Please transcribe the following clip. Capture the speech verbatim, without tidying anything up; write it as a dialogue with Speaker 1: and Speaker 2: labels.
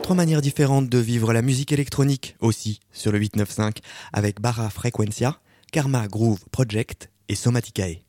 Speaker 1: Trois manières différentes de vivre la musique électronique aussi sur le huit neuf cinq avec Barra Frequencia, Karma Groove Project et Somaticae.